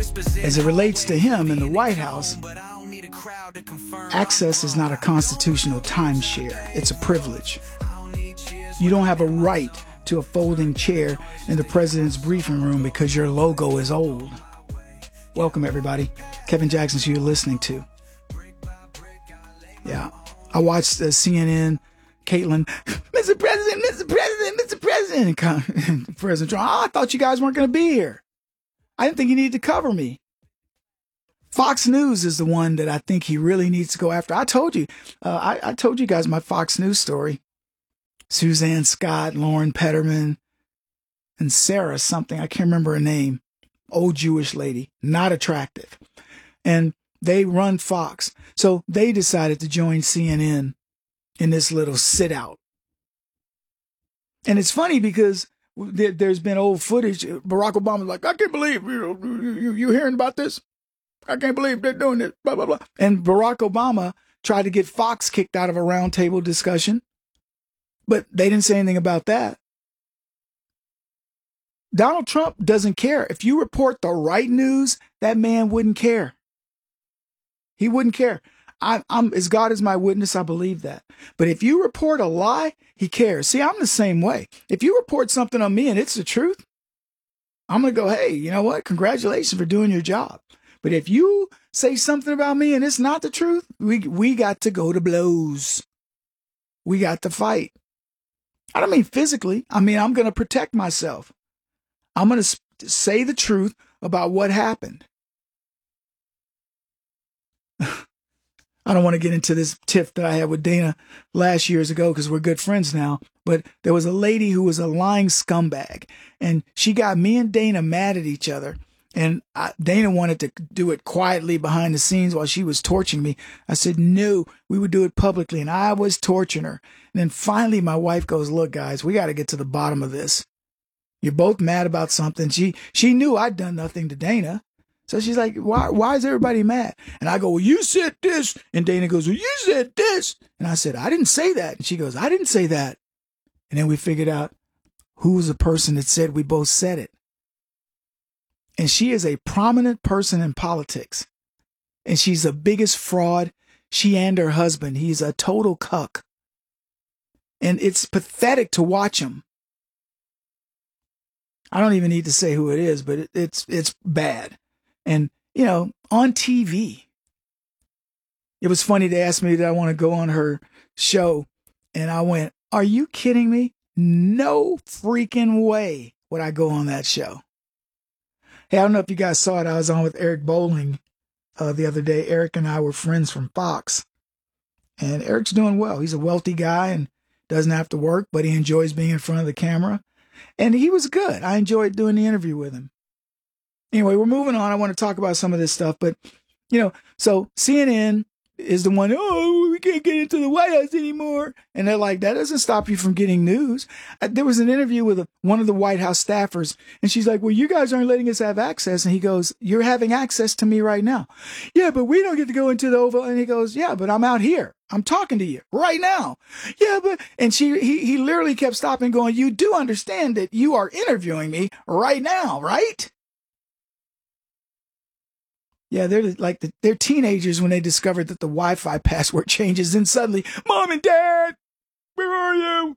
as it relates to him in the White House, access is not a constitutional timeshare. It's a privilege. You don't have a right to a folding chair in the president's briefing room because your logo is old. Welcome, everybody. Kevin Jackson's who you're listening to. Yeah. I watched CNN, Caitlin, Mr. President, Mr. President, Mr. President. And President Trump, I thought you guys weren't going to be here. I didn't think you needed to cover me. Fox News is the one that I think he really needs to go after. I told you, I told you guys my Fox News story. Suzanne Scott, Lauren Petterman, and Sarah something. I can't remember her name. Old Jewish lady, not attractive. And they run Fox. So they decided to join CNN in this little sit out. And it's funny because there's been old footage. Barack Obama's like, I can't believe you hearing about this. I can't believe they're doing this, blah, blah, blah. And Barack Obama tried to get Fox kicked out of a roundtable discussion. But they didn't say anything about that. Donald Trump doesn't care. If you report the right news, that man wouldn't care. He wouldn't care. I'm as God is my witness, I believe that. But if you report a lie, he cares. See, I'm the same way. If you report something on me and it's the truth, I'm going to go, hey, you know what? Congratulations for doing your job. But if you say something about me and it's not the truth, we got to go to blows. We got to fight. I don't mean physically. I mean, I'm going to protect myself. I'm going to say the truth about what happened. I don't want to get into this tiff that I had with Dana last years ago because we're good friends now. But there was a lady who was a lying scumbag, and she got me and Dana mad at each other. And Dana wanted to do it quietly behind the scenes while she was torturing me. I said, no, we would do it publicly. And I was torturing her. And then finally, my wife goes, look, guys, we got to get to the bottom of this. You're both mad about something. She knew I'd done nothing to Dana. So she's like, why is everybody mad? And I go, well, you said this. And Dana goes, well, you said this. And I said, I didn't say that. And she goes, I didn't say that. And then we figured out who was the person that said we both said it. And she is a prominent person in politics. And she's the biggest fraud. She and her husband. He's a total cuck. And it's pathetic to watch him. I don't even need to say who it is, but it's bad. And, you know, on TV, it was funny. They asked me, did I want to go on her show? And I went, are you kidding me? No freaking way would I go on that show. Hey, I don't know if you guys saw it. I was on with Eric Bowling the other day. Eric and I were friends from Fox. And Eric's doing well. He's a wealthy guy and doesn't have to work, but he enjoys being in front of the camera. And he was good. I enjoyed doing the interview with him. Anyway, we're moving on. I want to talk about some of this stuff. But, you know, so CNN is the one, oh, we can't get into the White House anymore. And they're like, that doesn't stop you from getting news. There was an interview with one of the White House staffers, and she's like, well, you guys aren't letting us have access. And he goes, you're having access to me right now. Yeah, but we don't get to go into the Oval. And he goes, yeah, but I'm out here. I'm talking to you right now. Yeah, but, and he literally kept stopping going, you do understand that you are interviewing me right now, right? Yeah, they're teenagers when they discovered that the Wi-Fi password changes, and suddenly, Mom and Dad, where are you?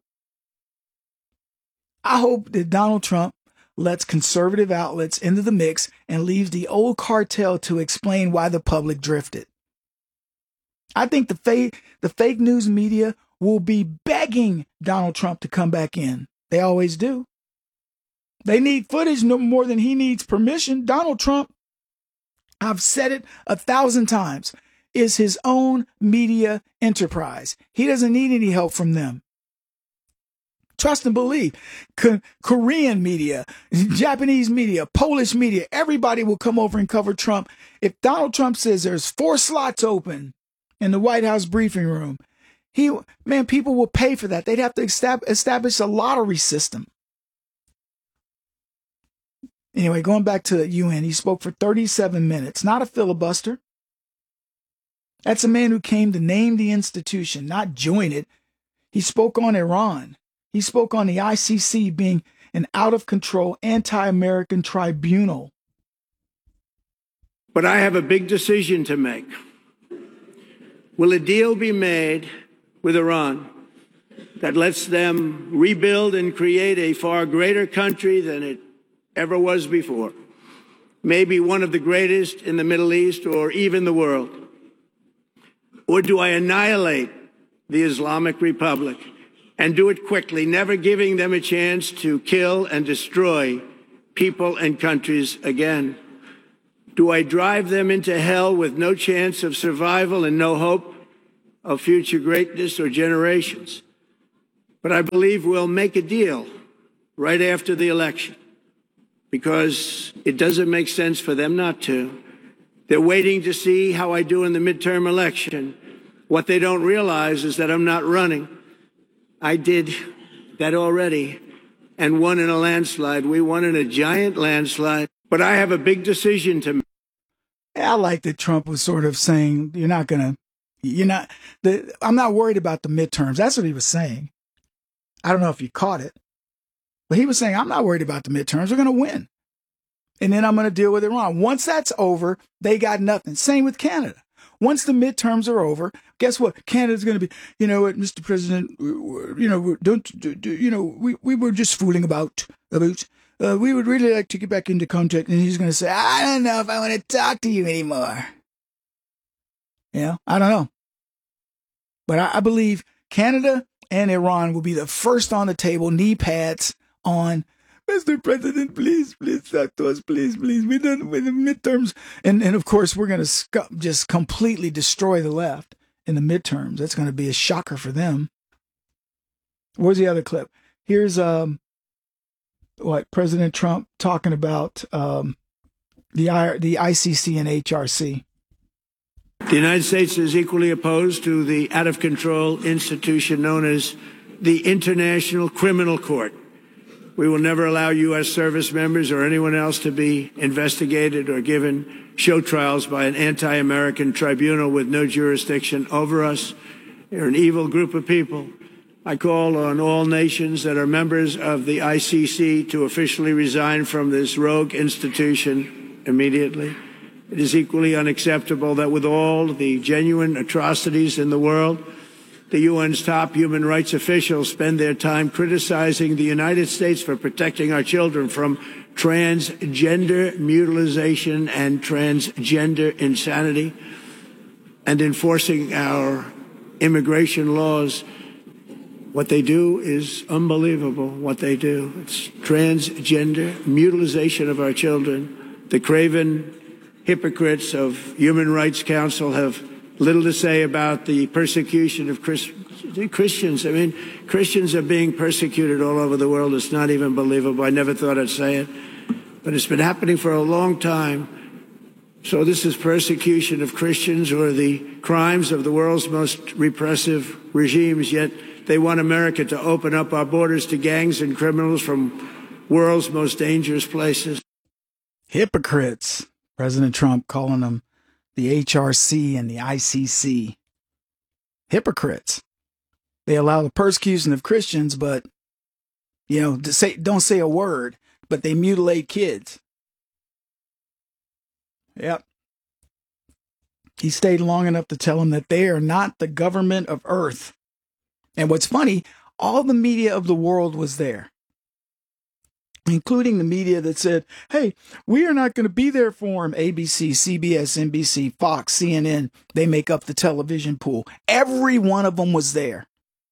I hope that Donald Trump lets conservative outlets into the mix and leaves the old cartel to explain why the public drifted. I think the fake news media will be begging Donald Trump to come back in. They always do. They need footage no more than he needs permission. Donald Trump, I've said it 1,000 times, is his own media enterprise. He doesn't need any help from them. Trust and believe. Korean media, Japanese media, Polish media, everybody will come over and cover Trump. If Donald Trump says there's 4 slots open in the White House briefing room, people will pay for that. They'd have to establish a lottery system. Anyway, going back to the UN, he spoke for 37 minutes, not a filibuster. That's a man who came to name the institution, not join it. He spoke on Iran. He spoke on the ICC being an out-of-control anti-American tribunal. But I have a big decision to make. Will a deal be made with Iran that lets them rebuild and create a far greater country than it ever was before? Maybe one of the greatest in the Middle East or even the world? Or do I annihilate the Islamic Republic and do it quickly, never giving them a chance to kill and destroy people and countries again? Do I drive them into hell with no chance of survival and no hope of future greatness or generations? But I believe we'll make a deal right after the election, because it doesn't make sense for them not to. They're waiting to see how I do in the midterm election. What they don't realize is that I'm not running. I did that already and won in a landslide. We won in a giant landslide. But I have a big decision to make. I like that Trump was sort of saying, I'm not worried about the midterms. That's what he was saying. I don't know if you caught it, but he was saying, I'm not worried about the midterms. We're going to win. And then I'm going to deal with Iran. Once that's over, they got nothing. Same with Canada. Once the midterms are over, guess what? Canada's going to be, you know what, Mr. President, we were just fooling about. We would really like to get back into contact. And he's going to say, I don't know if I want to talk to you anymore. I don't know. But I believe Canada and Iran will be the first on the table, knee pads on. Mr. President, please talk to us, please. We're done with the midterms. And of course, we're going to just completely destroy the left in the midterms. That's going to be a shocker for them. Where's the other clip? Here's President Trump talking about the ICC and HRC. The United States is equally opposed to the out-of-control institution known as the International Criminal Court. We will never allow U.S. service members or anyone else to be investigated or given show trials by an anti-American tribunal with no jurisdiction over us. They're an evil group of people. I call on all nations that are members of the ICC to officially resign from this rogue institution immediately. It is equally unacceptable that with all the genuine atrocities in the world, the UN's top human rights officials spend their time criticizing the United States for protecting our children from transgender mutilation and transgender insanity and enforcing our immigration laws. What they do is unbelievable, what they do. It's transgender mutilation of our children. The craven hypocrites of Human Rights Council have little to say about the persecution of Christians. I mean, Christians are being persecuted all over the world. It's not even believable. I never thought I'd say it, but it's been happening for a long time. So this is persecution of Christians, or the crimes of the world's most repressive regimes, yet they want America to open up our borders to gangs and criminals from world's most dangerous places. Hypocrites. President Trump calling them the HRC and the ICC. Hypocrites. They allow the persecution of Christians, but, don't say a word, but they mutilate kids. Yep. He stayed long enough to tell them that they are not the government of Earth. And what's funny, all the media of the world was there, including the media that said, hey, we are not going to be there for him. ABC, CBS, NBC, Fox, CNN, they make up the television pool. Every one of them was there.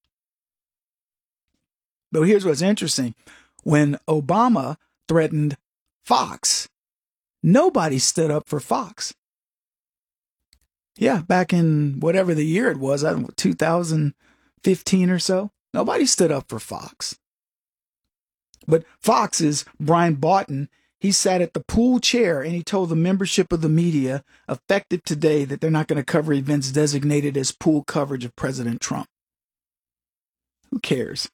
But here's what's interesting. When Obama threatened Fox, nobody stood up for Fox. Yeah, back in whatever the year it was, I don't know, 2015 or so, nobody stood up for Fox. But Fox's Brian Boughton, he sat at the pool chair and he told the membership of the media effective today that they're not going to cover events designated as pool coverage of President Trump. Who cares?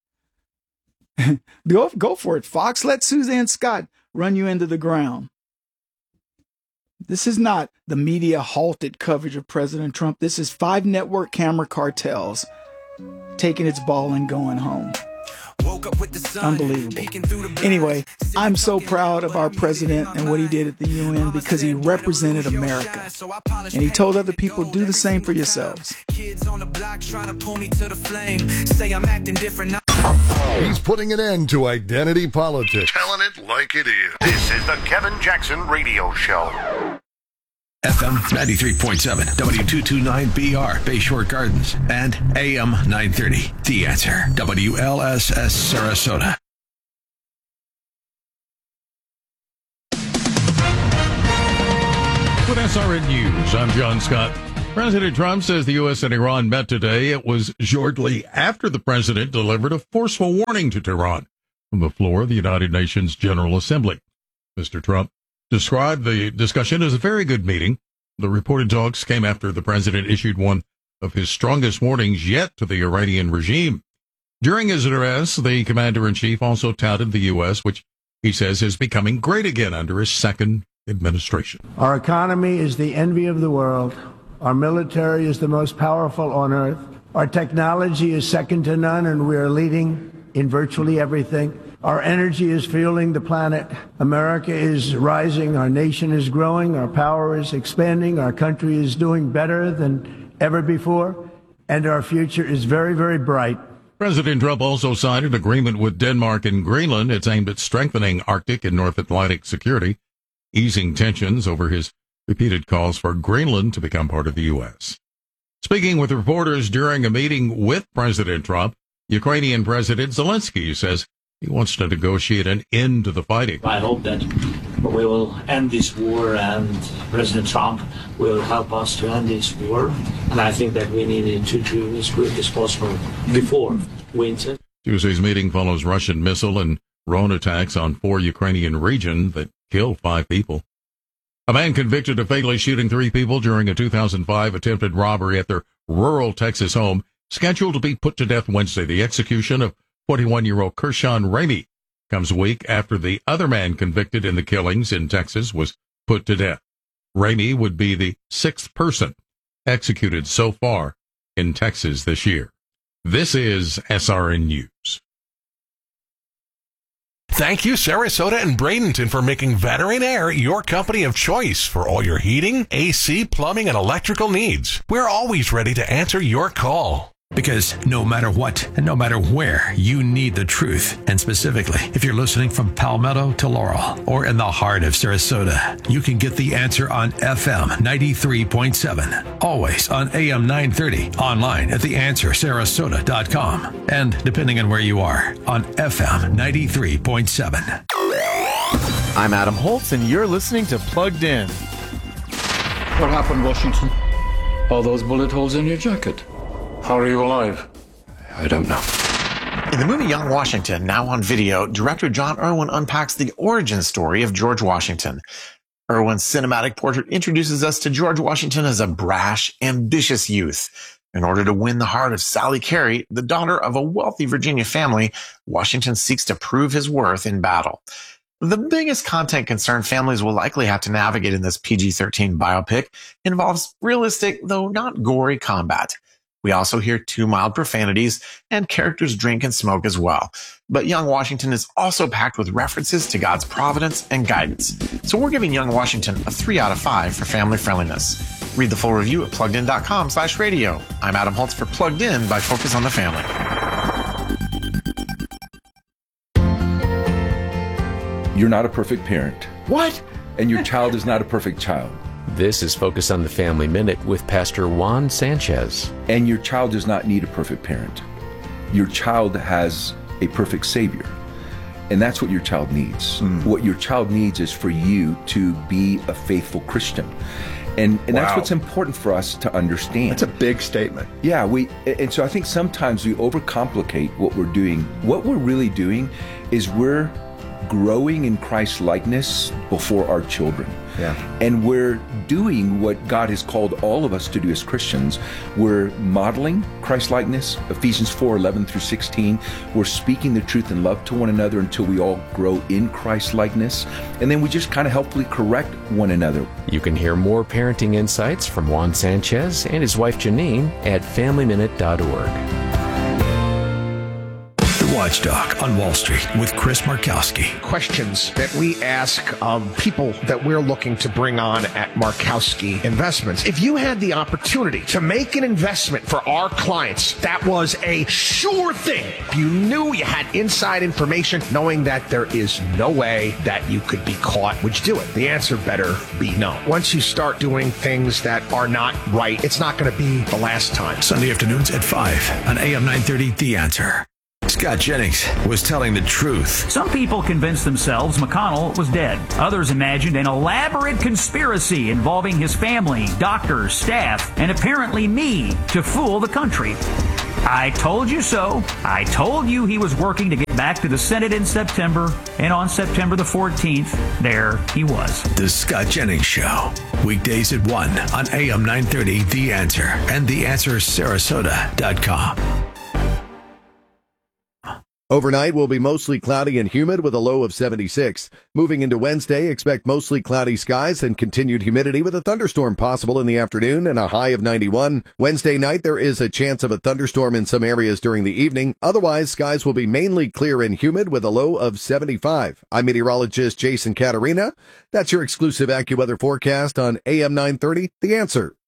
Go for it, Fox. Let Suzanne Scott run you into the ground. This is not the media halted coverage of President Trump. This is 5 network camera cartels taking its ball and going home. Whoa, Unbelievable. Anyway, I'm so proud of our president and what he did at the UN because he represented America. And he told other people, do the same for yourselves. Kids on the block trying to pull me to the flame. Say I'm acting different now. He's putting an end to identity politics. Telling it like it is. This is the Kevin Jackson Radio Show. FM 93.7, W229BR, Bayshore Gardens, and AM 930. The Answer, WLSS Sarasota. With SRN News, I'm John Scott. President Trump says the U.S. and Iran met today. It was shortly after the president delivered a forceful warning to Tehran from the floor of the United Nations General Assembly. Mr. Trump described the discussion as a very good meeting. The reported talks came after the president issued one of his strongest warnings yet to the Iranian regime. During his address, the commander-in-chief also touted the U.S., which he says is becoming great again under his second administration. Our economy is the envy of the world. Our military is the most powerful on earth. Our technology is second to none, and we are leading in virtually everything. Our energy is fueling the planet. America is rising. Our nation is growing. Our power is expanding. Our country is doing better than ever before. And our future is very, very bright. President Trump also signed an agreement with Denmark and Greenland. It's aimed at strengthening Arctic and North Atlantic security, easing tensions over his repeated calls for Greenland to become part of the U.S. Speaking with reporters during a meeting with President Trump, Ukrainian President Zelensky says he wants to negotiate an end to the fighting. I hope that we will end this war and President Trump will help us to end this war. And I think that we need to do as quick as possible before winter. Tuesday's meeting follows Russian missile and drone attacks on 4 Ukrainian regions that killed 5 people. A man convicted of fatally shooting 3 people during a 2005 attempted robbery at their rural Texas home, scheduled to be put to death Wednesday. The execution of 41-year-old Kershawn Ramey comes a week after the other man convicted in the killings in Texas was put to death. Ramey would be the 6th person executed so far in Texas this year. This is SRN News. Thank you, Sarasota and Bradenton, for making Veteran Air your company of choice for all your heating, AC, plumbing, and electrical needs. We're always ready to answer your call. Because no matter what and no matter where, you need the truth. And specifically, if you're listening from Palmetto to Laurel or in the heart of Sarasota, you can get the answer on FM 93.7. Always on AM 930. Online at theanswersarasota.com. And depending on where you are, on FM 93.7. I'm Adam Holtz, and you're listening to Plugged In. What happened, Washington? All those bullet holes in your jacket. How are you alive? I don't know. In the movie Young Washington, now on video, director John Irwin unpacks the origin story of George Washington. Irwin's cinematic portrait introduces us to George Washington as a brash, ambitious youth. In order to win the heart of Sally Carey, the daughter of a wealthy Virginia family, Washington seeks to prove his worth in battle. The biggest content concern families will likely have to navigate in this PG-13 biopic involves realistic, though not gory, combat. We also hear 2 mild profanities, and characters drink and smoke as well. But Young Washington is also packed with references to God's providence and guidance. So we're giving Young Washington a 3 out of 5 for family friendliness. Read the full review at PluggedIn.com/radio. I'm Adam Holtz for Plugged In by Focus on the Family. You're not a perfect parent. What? And your child is not a perfect child. This is Focus on the Family Minute with Pastor Juan Sanchez. And your child does not need a perfect parent. Your child has a perfect Savior. And that's what your child needs. What your child needs is for you to be a faithful Christian. And that's what's important for us to understand. That's a big statement. Yeah, and so I think sometimes we overcomplicate what we're doing. What we're really doing is we're growing in Christ's likeness before our children. Yeah. And we're doing what God has called all of us to do as Christians. We're modeling Christ likeness, Ephesians 4:11-16. We're speaking the truth in love to one another until we all grow in Christ likeness. And then we just kind of helpfully correct one another. You can hear more parenting insights from Juan Sanchez and his wife Janine at FamilyMinute.org. The Watchdog on Wall Street with Chris Markowski. Questions that we ask of people that we're looking to bring on at Markowski Investments. If you had the opportunity to make an investment for our clients, that was a sure thing. If you knew you had inside information, knowing that there is no way that you could be caught, would you do it? The answer better be no. Once you start doing things that are not right, it's not going to be the last time. Sunday afternoons at 5 on AM 930, The Answer. Scott Jennings was telling the truth. Some people convinced themselves McConnell was dead. Others imagined an elaborate conspiracy involving his family, doctors, staff, and apparently me to fool the country. I told you so. I told you he was working to get back to the Senate in September, and on September the 14th, there he was. The Scott Jennings Show. Weekdays at 1 on AM 930, The Answer, and TheAnswerSarasota.com. Overnight will be mostly cloudy and humid with a low of 76. Moving into Wednesday, expect mostly cloudy skies and continued humidity with a thunderstorm possible in the afternoon and a high of 91. Wednesday night, there is a chance of a thunderstorm in some areas during the evening. Otherwise, skies will be mainly clear and humid with a low of 75. I'm meteorologist Jason Caterina. That's your exclusive AccuWeather forecast on AM 930, The Answer.